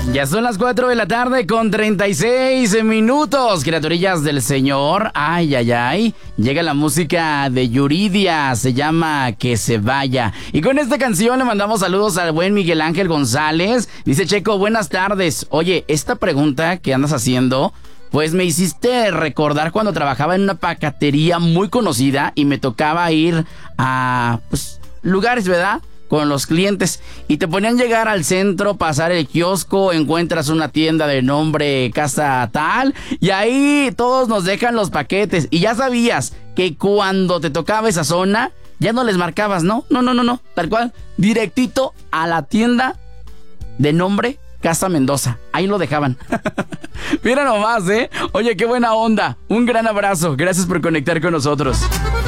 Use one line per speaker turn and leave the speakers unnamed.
Ya son las 4 de la tarde con 36 minutos, criaturillas del Señor. Ay, ay, ay. Llega la música de Yuridia, se llama Que se vaya. Y con esta canción le mandamos saludos al buen Miguel Ángel González. Dice Checo, buenas tardes. Oye, esta pregunta que andas haciendo, pues me hiciste recordar cuando trabajaba en una pacatería muy conocida y me tocaba ir a, pues, lugares, ¿verdad?, con los clientes, y te ponían llegar al centro, pasar el kiosco, encuentras una tienda de nombre Casa Tal, y ahí todos nos dejan los paquetes, y ya sabías que cuando te tocaba esa zona, ya no les marcabas, ¿no? No, tal cual, directito a la tienda de nombre Casa Mendoza, ahí lo dejaban. Mira nomás, Oye, qué buena onda, un gran abrazo, gracias por conectar con nosotros.